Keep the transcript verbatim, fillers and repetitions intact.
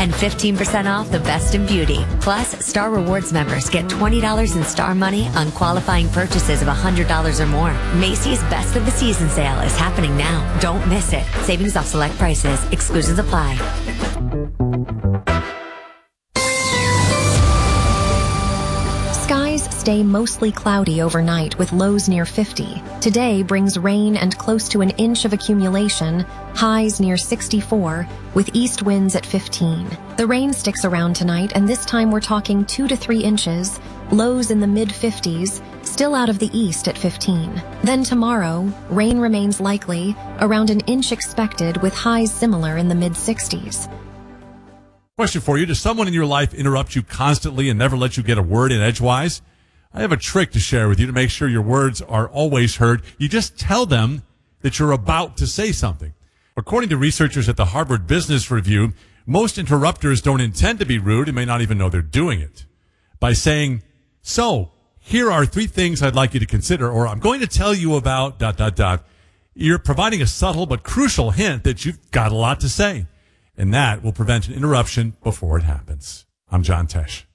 and fifteen percent off the best in beauty. Plus, Star Rewards members get twenty dollars in Star money on qualifying purchases of one hundred dollars or more. Macy's Best of the Season sale is happening now. Don't miss it. Savings off select prices. Exclusions apply. Skies stay mostly cloudy overnight with lows near fifty. Today brings rain and close to an inch of accumulation, highs near sixty-four, with east winds at fifteen. The rain sticks around tonight, and this time we're talking two to three inches, lows in the mid-fifties, still out of the east at fifteen. Then tomorrow, rain remains likely, around an inch expected with highs similar in the mid-sixties. Question for you. Does someone in your life interrupt you constantly and never let you get a word in edgewise? I have a trick to share with you to make sure your words are always heard. You just tell them that you're about to say something. According to researchers at the Harvard Business Review, most interrupters don't intend to be rude and may not even know they're doing it. By saying, so, here are three things I'd like you to consider, or I'm going to tell you about dot, dot, dot, you're providing a subtle but crucial hint that you've got a lot to say. And that will prevent an interruption before it happens. I'm John Tesh.